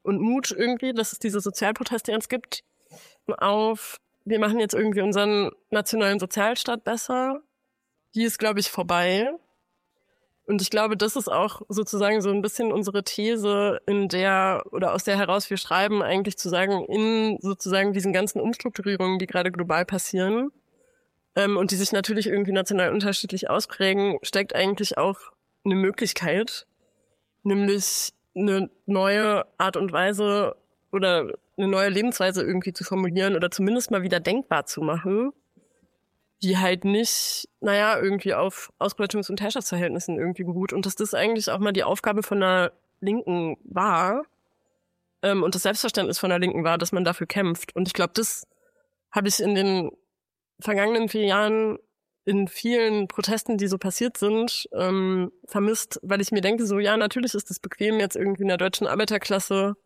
und Mut irgendwie, dass es diese Sozialproteste jetzt gibt, auf wir machen jetzt irgendwie unseren nationalen Sozialstaat besser, die ist, glaube ich, vorbei. Und ich glaube, das ist auch sozusagen so ein bisschen unsere These, in der oder aus der heraus wir schreiben, eigentlich zu sagen, in sozusagen diesen ganzen Umstrukturierungen, die gerade global passieren und die sich natürlich irgendwie national unterschiedlich ausprägen, steckt eigentlich auch eine Möglichkeit, nämlich eine neue Art und Weise oder eine neue Lebensweise irgendwie zu formulieren oder zumindest mal wieder denkbar zu machen, die halt nicht, irgendwie auf Ausbeutungs- und Herrschaftsverhältnissen irgendwie beruht. Und dass das eigentlich auch mal die Aufgabe von der Linken war und das Selbstverständnis von der Linken war, dass man dafür kämpft. Und ich glaube, das habe ich in den vergangenen 4 Jahren in vielen Protesten, die so passiert sind, vermisst, weil ich mir denke, so, ja, natürlich ist es bequem, jetzt irgendwie in der deutschen Arbeiterklasse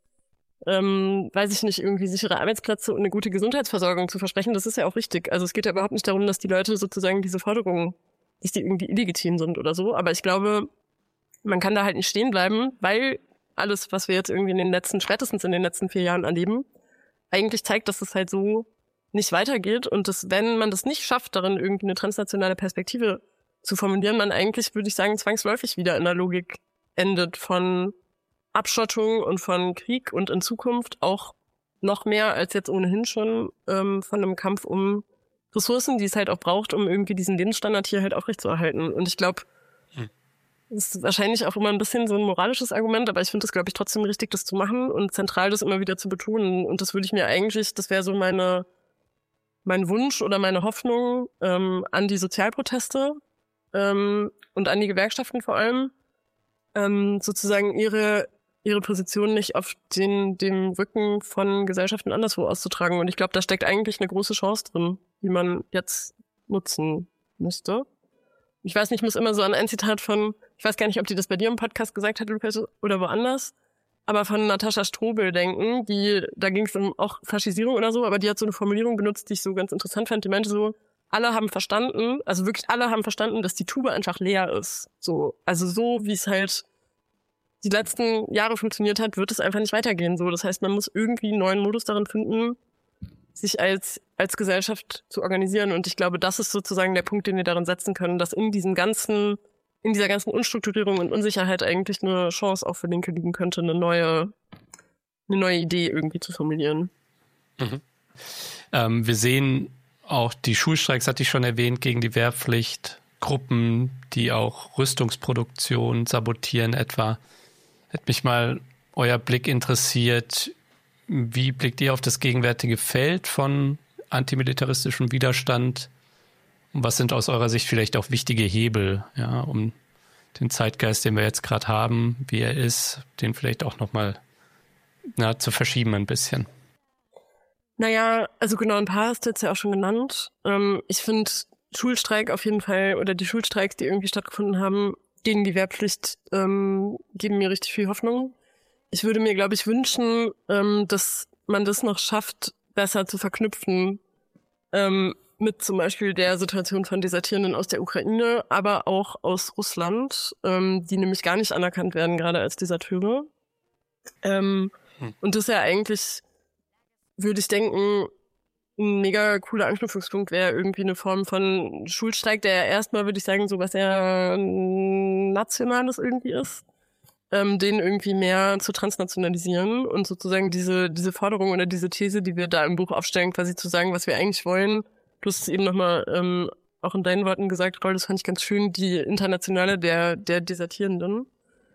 weiß ich nicht, irgendwie sichere Arbeitsplätze und eine gute Gesundheitsversorgung zu versprechen, das ist ja auch richtig. Also es geht ja überhaupt nicht darum, dass die Leute sozusagen diese Forderungen, dass die irgendwie illegitim sind oder so. Aber ich glaube, man kann da halt nicht stehen bleiben, weil alles, was wir jetzt irgendwie spätestens in den letzten 4 Jahren erleben, eigentlich zeigt, dass es halt so nicht weitergeht und dass, wenn man das nicht schafft, darin irgendwie eine transnationale Perspektive zu formulieren, man eigentlich, würde ich sagen, zwangsläufig wieder in der Logik endet von Abschottung und von Krieg und in Zukunft auch noch mehr als jetzt ohnehin schon von einem Kampf um Ressourcen, die es halt auch braucht, um irgendwie diesen Lebensstandard hier halt aufrechtzuerhalten. Und ich glaube, das ist wahrscheinlich auch immer ein bisschen so ein moralisches Argument, aber ich finde es, glaube ich, trotzdem richtig, das zu machen und zentral das immer wieder zu betonen. Und das würde ich mir eigentlich, das wäre so mein Wunsch oder meine Hoffnung an die Sozialproteste und an die Gewerkschaften vor allem, sozusagen ihre Position nicht auf dem Rücken von Gesellschaften anderswo auszutragen. Und ich glaube, da steckt eigentlich eine große Chance drin, die man jetzt nutzen müsste. Ich weiß nicht, ich muss immer so an ein Zitat ich weiß gar nicht, ob die das bei dir im Podcast gesagt hat, Lukas, oder woanders, aber von Natascha Strobel denken, da ging es um auch Faschisierung oder so, aber die hat so eine Formulierung benutzt, die ich so ganz interessant fand. Die meinte so, alle haben verstanden, also wirklich alle haben verstanden, dass die Tube einfach leer ist. So, also so, wie es halt die letzten Jahre funktioniert hat, wird es einfach nicht weitergehen. So, das heißt, man muss irgendwie einen neuen Modus darin finden, sich als Gesellschaft zu organisieren. Und ich glaube, das ist sozusagen der Punkt, den wir darin setzen können, dass in dieser ganzen Unstrukturierung und Unsicherheit eigentlich eine Chance auch für Linke liegen könnte, eine neue Idee irgendwie zu formulieren. Mhm. Wir sehen auch die Schulstreiks, hatte ich schon erwähnt, gegen die Wehrpflicht, Gruppen, die auch Rüstungsproduktion sabotieren etwa. Hätte mich mal euer Blick interessiert. Wie blickt ihr auf das gegenwärtige Feld von antimilitaristischem Widerstand? Und was sind aus eurer Sicht vielleicht auch wichtige Hebel, ja, um den Zeitgeist, den wir jetzt gerade haben, wie er ist, den vielleicht auch nochmal zu verschieben ein bisschen? Naja, also genau, ein paar hast du jetzt ja auch schon genannt. Ich finde Schulstreik auf jeden Fall oder die Schulstreiks, die irgendwie stattgefunden haben, gegen die Wehrpflicht, geben mir richtig viel Hoffnung. Ich würde mir, glaube ich, wünschen, dass man das noch schafft, besser zu verknüpfen mit zum Beispiel der Situation von Desertierenden aus der Ukraine, aber auch aus Russland, die nämlich gar nicht anerkannt werden, gerade als Deserteure. Und das ist ja eigentlich, würde ich denken, ein mega cooler Anknüpfungspunkt wäre irgendwie eine Form von Schulstreik, der ja erstmal, würde ich sagen, so was sehr Nationales irgendwie ist, den irgendwie mehr zu transnationalisieren und sozusagen diese Forderung oder diese These, die wir da im Buch aufstellen, quasi zu sagen, was wir eigentlich wollen. Du hast es eben nochmal auch in deinen Worten gesagt, Roll, das fand ich ganz schön, die Internationale der Desertierenden,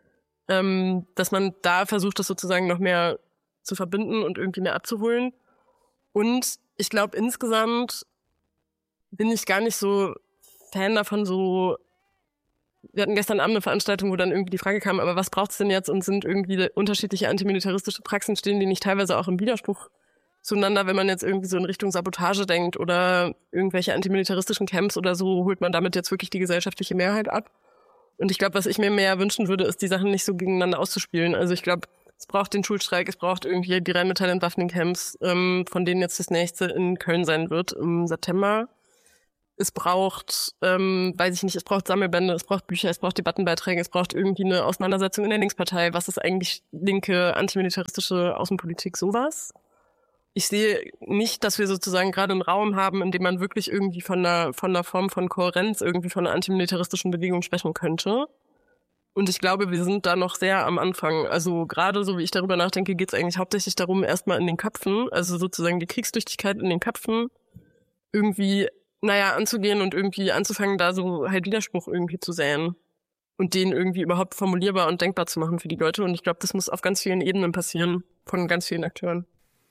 dass man da versucht, das sozusagen noch mehr zu verbinden und irgendwie mehr abzuholen. Und ich glaube, insgesamt bin ich gar nicht so Fan davon, so, wir hatten gestern Abend eine Veranstaltung, wo dann irgendwie die Frage kam, aber was braucht's denn jetzt und sind irgendwie unterschiedliche antimilitaristische Praxen, stehen die nicht teilweise auch im Widerspruch zueinander, wenn man jetzt irgendwie so in Richtung Sabotage denkt oder irgendwelche antimilitaristischen Camps oder so, holt man damit jetzt wirklich die gesellschaftliche Mehrheit ab. Und ich glaube, was ich mir mehr wünschen würde, ist, die Sachen nicht so gegeneinander auszuspielen. Also ich glaube, es braucht den Schulstreik, es braucht irgendwie die Rheinmetall-Entwaffnungscamps, von denen jetzt das nächste in Köln sein wird im September. es braucht, weiß ich nicht, es braucht Sammelbände, es braucht Bücher, es braucht Debattenbeiträge, es braucht irgendwie eine Auseinandersetzung in der Linkspartei. Was ist eigentlich linke, antimilitaristische Außenpolitik, sowas? Ich sehe nicht, dass wir sozusagen gerade einen Raum haben, in dem man wirklich irgendwie von einer Form von Kohärenz, irgendwie von einer antimilitaristischen Bewegung sprechen könnte. Und ich glaube, wir sind da noch sehr am Anfang. Also gerade so wie ich darüber nachdenke, geht es eigentlich hauptsächlich darum, erstmal in den Köpfen, also sozusagen die Kriegstüchtigkeit in den Köpfen irgendwie, anzugehen und irgendwie anzufangen, da so halt Widerspruch irgendwie zu säen. Und den irgendwie überhaupt formulierbar und denkbar zu machen für die Leute. Und ich glaube, das muss auf ganz vielen Ebenen passieren, von ganz vielen Akteuren.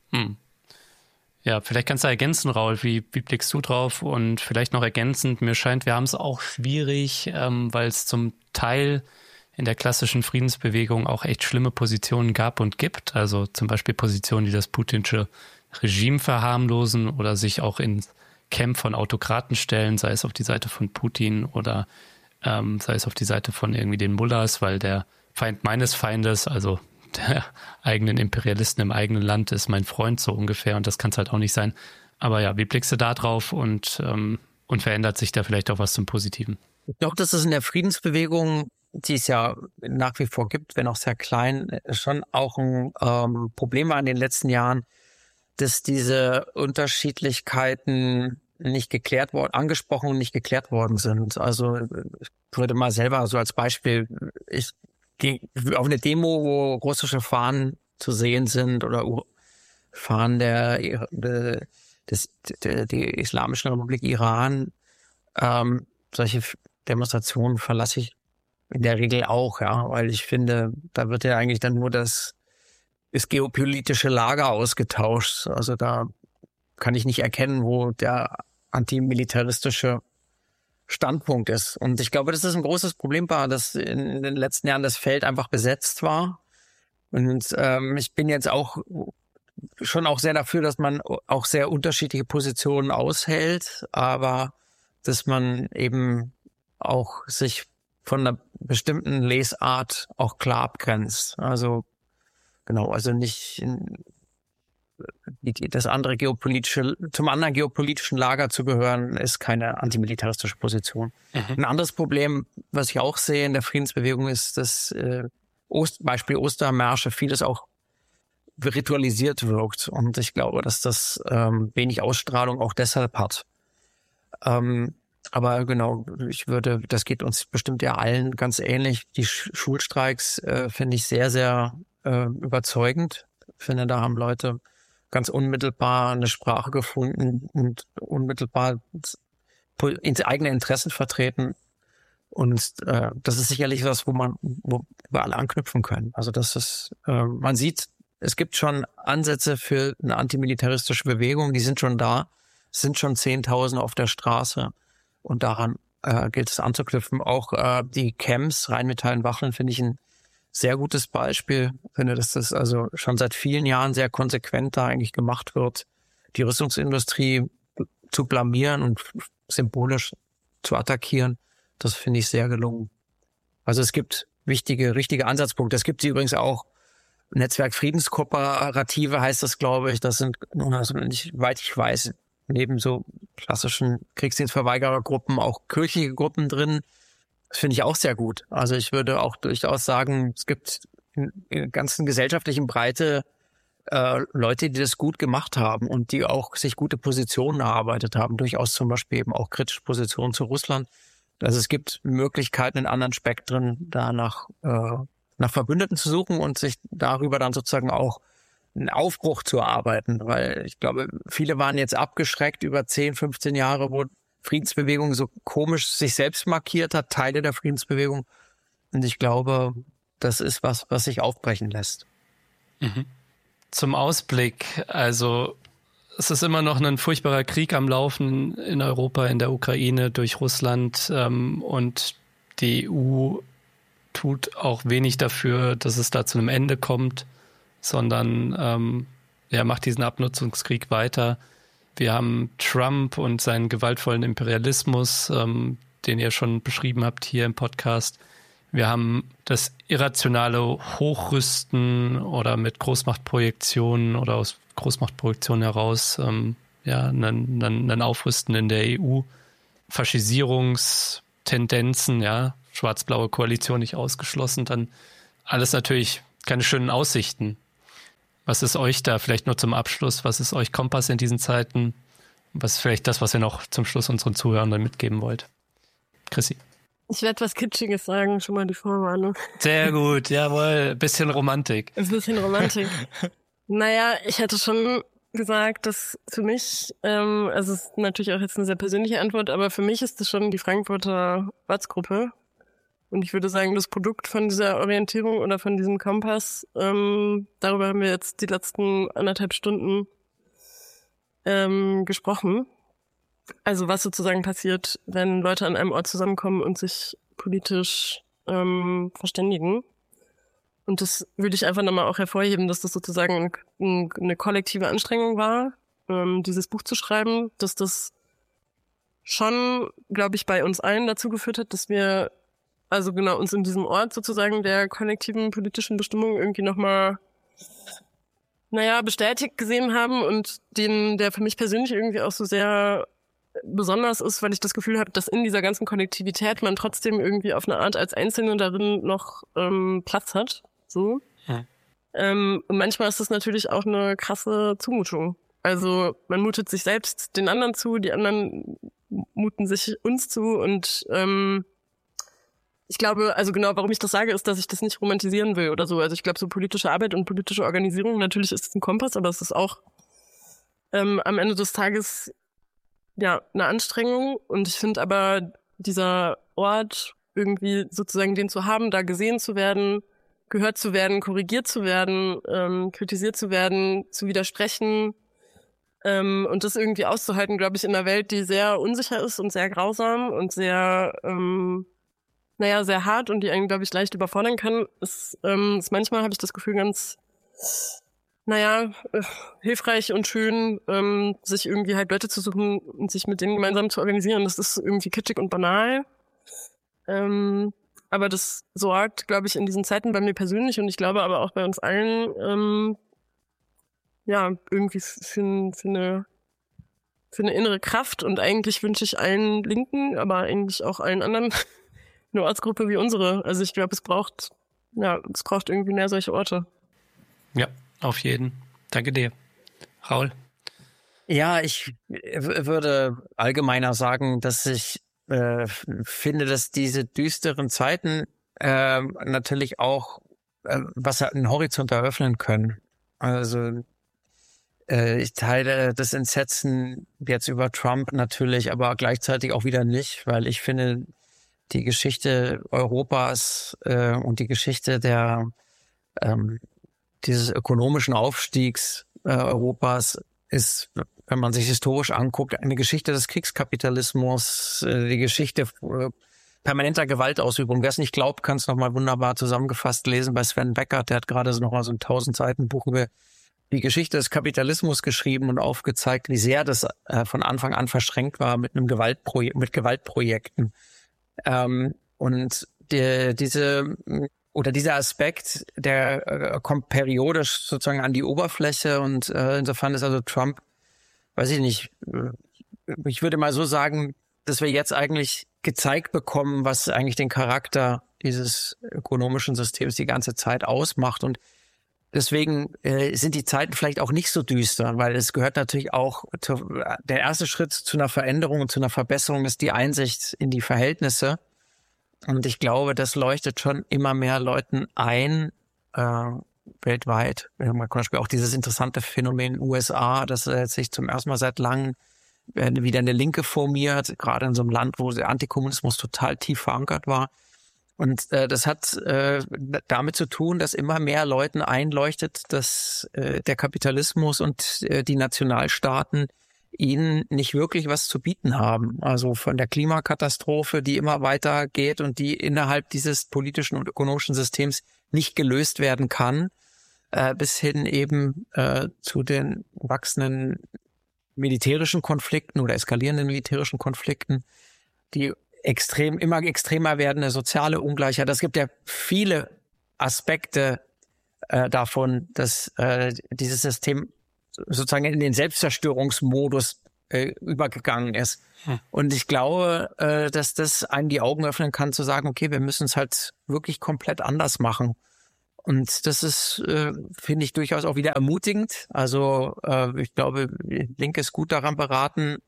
Ja, vielleicht kannst du ergänzen, Raul, wie blickst du drauf? Und vielleicht noch ergänzend, mir scheint, wir haben es auch schwierig, weil es zum Teil in der klassischen Friedensbewegung auch echt schlimme Positionen gab und gibt. Also zum Beispiel Positionen, die das putinsche Regime verharmlosen oder sich auch ins Camp von Autokraten stellen, sei es auf die Seite von Putin oder sei es auf die Seite von irgendwie den Mullahs, weil der Feind meines Feindes, also der eigenen Imperialisten im eigenen Land, ist mein Freund so ungefähr, und das kann es halt auch nicht sein. Aber ja, wie blickst du da drauf und verändert sich da vielleicht auch was zum Positiven? Ich glaube, dass es in der Friedensbewegung, die es ja nach wie vor gibt, wenn auch sehr klein, schon auch ein Problem war in den letzten Jahren, dass diese Unterschiedlichkeiten nicht geklärt worden, angesprochen und nicht geklärt worden sind. Also ich würde mal selber so als Beispiel, ich gehe auf eine Demo, wo russische Fahnen zu sehen sind oder Fahnen der Islamischen Republik Iran, solche Demonstrationen verlasse ich in der Regel auch, ja, weil ich finde, da wird ja eigentlich dann nur das geopolitische Lager ausgetauscht. Also da kann ich nicht erkennen, wo der antimilitaristische Standpunkt ist. Und ich glaube, dass das ein großes Problem war, dass in den letzten Jahren das Feld einfach besetzt war. Und ich bin jetzt auch schon auch sehr dafür, dass man auch sehr unterschiedliche Positionen aushält, aber dass man eben auch sich von einer bestimmten Lesart auch klar abgrenzt. Also genau, also nicht das andere zum anderen geopolitischen Lager zu gehören, ist keine antimilitaristische Position. Ein anderes Problem, was ich auch sehe in der Friedensbewegung, ist, dass Beispiel Ostermärsche vieles auch ritualisiert wirkt. Und ich glaube, dass das wenig Ausstrahlung auch deshalb hat. Aber genau, das geht uns bestimmt ja allen ganz ähnlich. Die Schulstreiks finde ich sehr, sehr überzeugend. Ich finde, da haben Leute ganz unmittelbar eine Sprache gefunden und unmittelbar ins eigene Interessen vertreten. Und das ist sicherlich was, wo wir alle anknüpfen können. Also das ist, man sieht, es gibt schon Ansätze für eine antimilitaristische Bewegung, die sind schon da, es sind schon 10.000 auf der Straße und daran gilt es anzuknüpfen. Auch die Camps, Rheinmetall und Wachlin, finde ich ein sehr gutes Beispiel. Ich finde, dass das also schon seit vielen Jahren sehr konsequent da eigentlich gemacht wird, die Rüstungsindustrie zu blamieren und symbolisch zu attackieren. Das finde ich sehr gelungen. Also es gibt richtige Ansatzpunkte. Es gibt sie übrigens auch. Netzwerk Friedenskooperative heißt das, glaube ich. Das sind, also nicht, weit ich weiß, neben so klassischen Kriegsdienstverweigerergruppen auch kirchliche Gruppen drin. Das finde ich auch sehr gut. Also ich würde auch durchaus sagen, es gibt in der ganzen gesellschaftlichen Breite Leute, die das gut gemacht haben und die auch sich gute Positionen erarbeitet haben. Durchaus zum Beispiel eben auch kritische Positionen zu Russland. Also es gibt Möglichkeiten in anderen Spektren, da nach Verbündeten zu suchen und sich darüber dann sozusagen auch einen Aufbruch zu erarbeiten. Weil ich glaube, viele waren jetzt abgeschreckt über 10, 15 Jahre, wo Friedensbewegung so komisch sich selbst markiert hat, Teile der Friedensbewegung. Und ich glaube, das ist was sich aufbrechen lässt. Mhm. Zum Ausblick, also es ist immer noch ein furchtbarer Krieg am Laufen in Europa, in der Ukraine durch Russland, und die EU tut auch wenig dafür, dass es da zu einem Ende kommt, sondern macht diesen Abnutzungskrieg weiter. Wir haben Trump und seinen gewaltvollen Imperialismus, den ihr schon beschrieben habt hier im Podcast. Wir haben das irrationale Hochrüsten oder mit Großmachtprojektionen oder aus Großmachtprojektionen heraus ein Aufrüsten in der EU. Faschisierungstendenzen, ja, schwarz-blaue Koalition nicht ausgeschlossen, dann alles natürlich keine schönen Aussichten. Was ist euch da vielleicht nur zum Abschluss? Was ist euch Kompass in diesen Zeiten? Was ist vielleicht das, was ihr noch zum Schluss unseren Zuhörern mitgeben wollt? Chrissy. Ich werde was Kitschiges sagen, schon mal die Vorwarnung. Sehr gut, jawohl. Bisschen Romantik. Ein bisschen Romantik. Naja, ich hätte schon gesagt, dass für mich, also es ist natürlich auch jetzt eine sehr persönliche Antwort, aber für mich ist das schon die Frankfurter Ortsgruppe. Und ich würde sagen, das Produkt von dieser Orientierung oder von diesem Kompass, darüber haben wir jetzt die letzten 1,5 Stunden gesprochen. Also was sozusagen passiert, wenn Leute an einem Ort zusammenkommen und sich politisch verständigen. Und das würde ich einfach nochmal auch hervorheben, dass das sozusagen eine kollektive Anstrengung war, dieses Buch zu schreiben, dass das schon, glaube ich, bei uns allen dazu geführt hat, dass wir also genau uns in diesem Ort sozusagen der kollektiven politischen Bestimmung irgendwie nochmal, bestätigt gesehen haben und der für mich persönlich irgendwie auch so sehr besonders ist, weil ich das Gefühl habe, dass in dieser ganzen Kollektivität man trotzdem irgendwie auf eine Art als Einzelne darin noch Platz hat. So. Ja. Und manchmal ist das natürlich auch eine krasse Zumutung. Also man mutet sich selbst den anderen zu, die anderen muten sich uns zu und ich glaube, also genau, warum ich das sage, ist, dass ich das nicht romantisieren will oder so. Also ich glaube, so politische Arbeit und politische Organisierung, natürlich ist es ein Kompass, aber es ist auch am Ende des Tages ja eine Anstrengung. Und ich finde aber, dieser Ort irgendwie sozusagen den zu haben, da gesehen zu werden, gehört zu werden, korrigiert zu werden, kritisiert zu werden, zu widersprechen und das irgendwie auszuhalten, glaube ich, in einer Welt, die sehr unsicher ist und sehr grausam und sehr sehr hart und die einen, glaube ich, leicht überfordern kann, ist manchmal, habe ich das Gefühl, ganz, hilfreich und schön, sich irgendwie halt Leute zu suchen und sich mit denen gemeinsam zu organisieren. Das ist irgendwie kitschig und banal. Aber das sorgt, glaube ich, in diesen Zeiten bei mir persönlich und ich glaube aber auch bei uns allen, irgendwie für eine innere Kraft und eigentlich wünsche ich allen Linken, aber eigentlich auch allen anderen eine Ortsgruppe wie unsere. Also ich glaube, es braucht irgendwie mehr solche Orte. Ja, auf jeden. Danke dir. Raul? Ja, ich würde allgemeiner sagen, dass ich finde, dass diese düsteren Zeiten natürlich auch einen Horizont eröffnen können. Also ich teile das Entsetzen jetzt über Trump natürlich, aber gleichzeitig auch wieder nicht, weil ich finde, die Geschichte Europas und die Geschichte dieses ökonomischen Aufstiegs Europas ist, wenn man sich historisch anguckt, eine Geschichte des Kriegskapitalismus, die Geschichte permanenter Gewaltausübung. Wer es nicht glaubt, kann es nochmal wunderbar zusammengefasst lesen bei Sven Beckert. Der hat gerade so nochmal so ein 1000-Seiten-Buch über die Geschichte des Kapitalismus geschrieben und aufgezeigt, wie sehr das von Anfang an verschränkt war mit mit Gewaltprojekten. Und dieser Aspekt, der kommt periodisch sozusagen an die Oberfläche und insofern ist also Trump, weiß ich nicht, ich würde mal so sagen, dass wir jetzt eigentlich gezeigt bekommen, was eigentlich den Charakter dieses ökonomischen Systems die ganze Zeit ausmacht und deswegen sind die Zeiten vielleicht auch nicht so düster, weil es gehört natürlich auch, der erste Schritt zu einer Veränderung und zu einer Verbesserung ist die Einsicht in die Verhältnisse. Und ich glaube, das leuchtet schon immer mehr Leuten ein, weltweit. Wir haben zum Beispiel auch dieses interessante Phänomen in den USA, dass sich zum ersten Mal seit langem wieder eine Linke formiert, gerade in so einem Land, wo der Antikommunismus total tief verankert war. Und das hat damit zu tun, dass immer mehr Leuten einleuchtet, dass der Kapitalismus und die Nationalstaaten ihnen nicht wirklich was zu bieten haben. Also von der Klimakatastrophe, die immer weiter geht und die innerhalb dieses politischen und ökonomischen Systems nicht gelöst werden kann, bis hin eben zu den wachsenden militärischen Konflikten oder eskalierenden militärischen Konflikten, die immer extremer werdende soziale Ungleichheit. Es gibt ja viele Aspekte davon, dass dieses System sozusagen in den Selbstzerstörungsmodus übergegangen ist. Und ich glaube, dass das einem die Augen öffnen kann, zu sagen, okay, wir müssen es halt wirklich komplett anders machen. Und das ist, finde ich, durchaus auch wieder ermutigend. Also ich glaube, Linke ist gut daran beraten,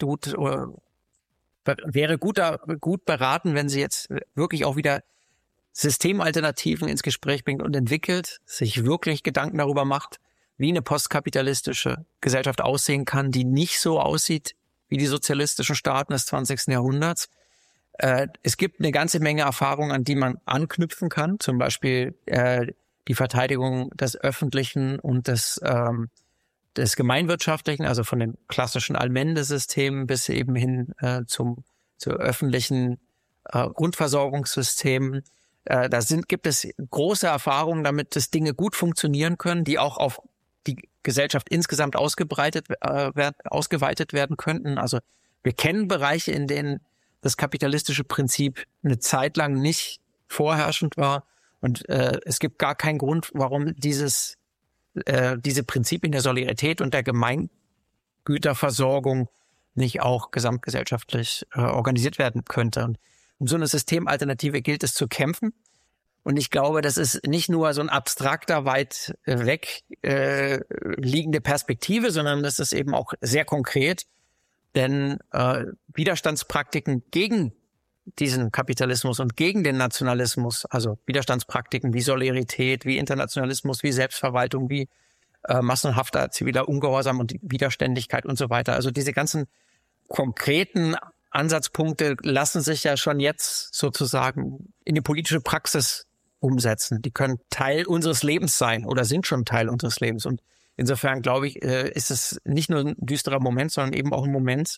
wäre gut beraten, wenn sie jetzt wirklich auch wieder Systemalternativen ins Gespräch bringt und entwickelt, sich wirklich Gedanken darüber macht, wie eine postkapitalistische Gesellschaft aussehen kann, die nicht so aussieht wie die sozialistischen Staaten des 20. Jahrhunderts. Es gibt eine ganze Menge Erfahrungen, an die man anknüpfen kann, zum Beispiel die Verteidigung des Öffentlichen und des Gemeinwirtschaftlichen, also von dem klassischen Allmende-System bis eben hin zu öffentlichen Grundversorgungssystemen. Gibt es große Erfahrungen damit, dass Dinge gut funktionieren können, die auch auf die Gesellschaft insgesamt ausgeweitet werden könnten. Also wir kennen Bereiche, in denen das kapitalistische Prinzip eine Zeit lang nicht vorherrschend war. Und es gibt gar keinen Grund, warum diese Prinzipien der Solidarität und der Gemeingüterversorgung nicht auch gesamtgesellschaftlich organisiert werden könnte. Und um so eine Systemalternative gilt es zu kämpfen. Und ich glaube, das ist nicht nur so ein abstrakter, weit weg liegende Perspektive, sondern das ist eben auch sehr konkret. Denn Widerstandspraktiken gegen diesen Kapitalismus und gegen den Nationalismus, also Widerstandspraktiken wie Solidarität, wie Internationalismus, wie Selbstverwaltung, wie massenhafter ziviler Ungehorsam und Widerständigkeit und so weiter. Also diese ganzen konkreten Ansatzpunkte lassen sich ja schon jetzt sozusagen in die politische Praxis umsetzen. Die können Teil unseres Lebens sein oder sind schon Teil unseres Lebens. Und insofern, glaube ich, ist es nicht nur ein düsterer Moment, sondern eben auch ein Moment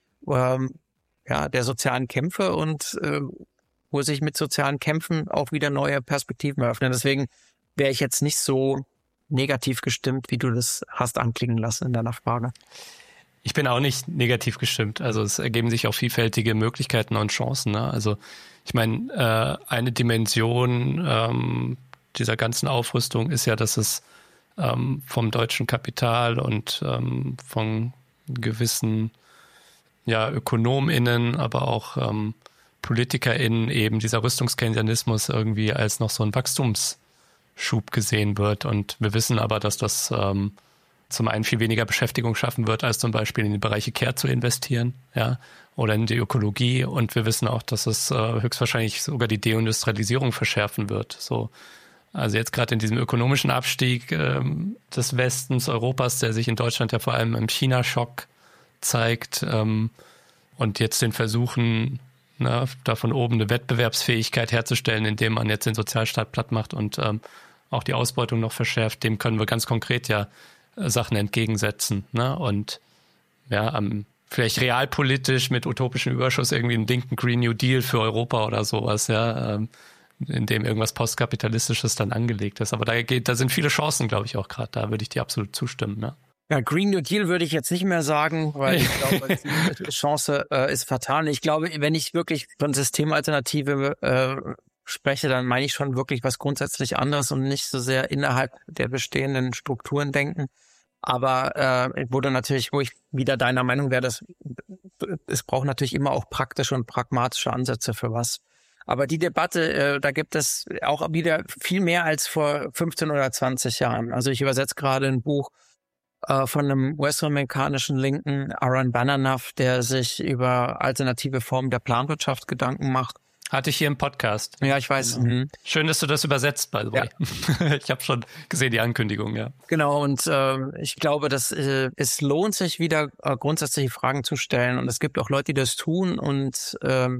der sozialen Kämpfe und wo sich mit sozialen Kämpfen auch wieder neue Perspektiven eröffnen. Deswegen wäre ich jetzt nicht so negativ gestimmt, wie du das hast anklingen lassen in deiner Frage. Ich bin auch nicht negativ gestimmt. Also es ergeben sich auch vielfältige Möglichkeiten und Chancen. Ne? Also ich meine, eine Dimension dieser ganzen Aufrüstung ist ja, dass es vom deutschen Kapital und von gewissen ÖkonomInnen, aber auch PolitikerInnen eben dieser Rüstungskeynesianismus irgendwie als noch so ein Wachstumsschub gesehen wird. Und wir wissen aber, dass das zum einen viel weniger Beschäftigung schaffen wird, als zum Beispiel in die Bereiche Care zu investieren, ja, oder in die Ökologie. Und wir wissen auch, dass es höchstwahrscheinlich sogar die Deindustrialisierung verschärfen wird. So, also jetzt gerade in diesem ökonomischen Abstieg des Westens Europas, der sich in Deutschland ja vor allem im China-Schock zeigt, und jetzt den Versuchen, da von oben eine Wettbewerbsfähigkeit herzustellen, indem man jetzt den Sozialstaat platt macht und auch die Ausbeutung noch verschärft, dem können wir ganz konkret Sachen entgegensetzen. Ne? Und vielleicht realpolitisch mit utopischem Überschuss irgendwie einen linken Green New Deal für Europa oder sowas, in dem irgendwas Postkapitalistisches dann angelegt ist. Aber da sind viele Chancen, glaube ich, auch gerade. Da würde ich dir absolut zustimmen. Ne? Ja, Green New Deal würde ich jetzt nicht mehr sagen, weil ich glaube, die Chance ist fatal. Ich glaube, wenn ich wirklich von Systemalternative spreche, dann meine ich schon wirklich was grundsätzlich anderes und nicht so sehr innerhalb der bestehenden Strukturen denken. Aber wo ich wieder deiner Meinung wäre, es braucht natürlich immer auch praktische und pragmatische Ansätze für was. Aber die Debatte, da gibt es auch wieder viel mehr als vor 15 oder 20 Jahren. Also ich übersetze gerade ein Buch von einem US-amerikanischen Linken, Aaron Bananoff, der sich über alternative Formen der Planwirtschaft Gedanken macht. Hatte ich hier im Podcast. Ja, ich weiß. Genau. Mhm. Schön, dass du das übersetzt, by the way. Ja. Ich habe schon gesehen, die Ankündigung, ja. Genau, und ich glaube, dass es lohnt sich wieder grundsätzliche Fragen zu stellen. Und es gibt auch Leute, die das tun. Und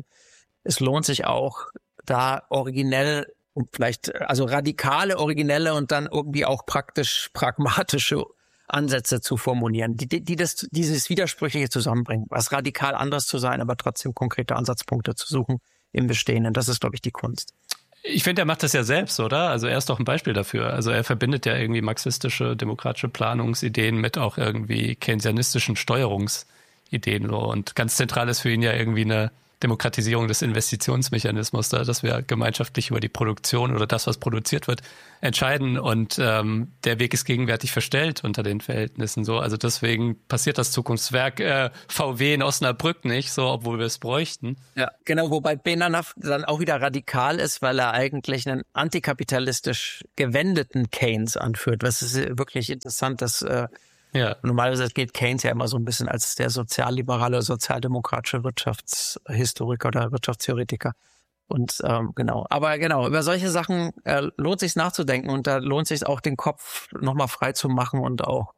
es lohnt sich auch, da originell und vielleicht, also radikale, originelle und dann irgendwie auch praktisch pragmatische Ansätze zu formulieren, die dieses Widersprüchliche zusammenbringen, was radikal anders zu sein, aber trotzdem konkrete Ansatzpunkte zu suchen im Bestehenden. Das ist, glaube ich, die Kunst. Ich finde, er macht das ja selbst, oder? Also er ist doch ein Beispiel dafür. Also er verbindet ja irgendwie marxistische, demokratische Planungsideen mit auch irgendwie keynesianistischen Steuerungsideen. Und ganz zentral ist für ihn ja irgendwie eine Demokratisierung des Investitionsmechanismus, dass wir gemeinschaftlich über die Produktion oder das, was produziert wird, entscheiden. Und der Weg ist gegenwärtig verstellt unter den Verhältnissen. So, also deswegen passiert das Zukunftswerk VW in Osnabrück nicht, so, obwohl wir es bräuchten. Ja, genau, wobei Benanov dann auch wieder radikal ist, weil er eigentlich einen antikapitalistisch gewendeten Keynes anführt. Was ist wirklich interessant, dass normalerweise geht Keynes ja immer so ein bisschen als der sozialliberale, sozialdemokratische Wirtschaftshistoriker oder Wirtschaftstheoretiker. Und aber über solche Sachen lohnt sich nachzudenken und da lohnt sich auch den Kopf nochmal frei zu machen und auch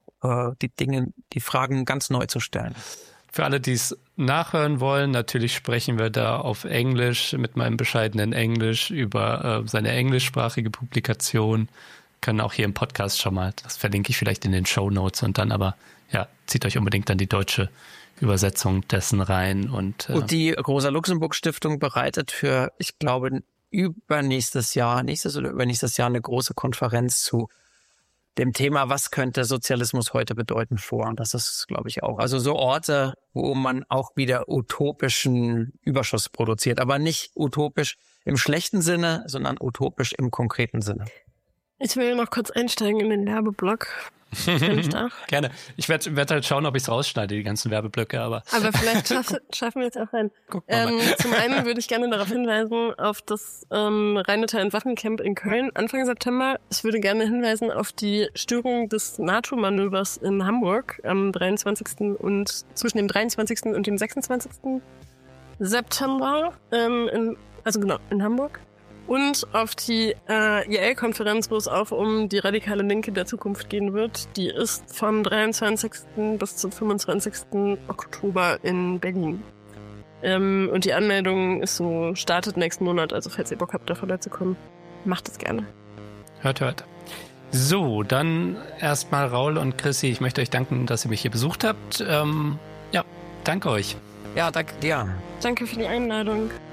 die Fragen ganz neu zu stellen. Für alle, die es nachhören wollen, natürlich sprechen wir da auf Englisch mit meinem bescheidenen Englisch über seine englischsprachige Publikation. Können auch hier im Podcast schon mal, das verlinke ich vielleicht in den Shownotes und dann aber, zieht euch unbedingt dann die deutsche Übersetzung dessen rein. Und die Rosa-Luxemburg-Stiftung bereitet für, ich glaube, nächstes oder übernächstes Jahr eine große Konferenz zu dem Thema, was könnte Sozialismus heute bedeuten, vor. Und das ist, glaube ich, auch. Also so Orte, wo man auch wieder utopischen Überschuss produziert, aber nicht utopisch im schlechten Sinne, sondern utopisch im konkreten Sinne. Ich will noch kurz einsteigen in den Werbeblock. Wenn ich darf. Gerne. Ich werd halt schauen, ob ich es rausschneide, die ganzen Werbeblöcke. Aber vielleicht schaffen wir es auch rein. Zum einen würde ich gerne darauf hinweisen, auf das Rheinmetall Entwaffencamp in Köln Anfang September. Ich würde gerne hinweisen auf die Störung des NATO-Manövers in Hamburg am 23. und zwischen dem 23. und dem 26. September in Hamburg. Und auf die IL-Konferenz, wo es auch um die radikale Linke der Zukunft gehen wird. Die ist vom 23. bis zum 25. Oktober in Berlin. Und die Anmeldung ist startet nächsten Monat. Also falls ihr Bock habt, da vorbeizukommen, macht es gerne. Hört. So, dann erstmal Raul und Chrissy. Ich möchte euch danken, dass ihr mich hier besucht habt. Danke euch. Ja, danke dir. Danke für die Einladung.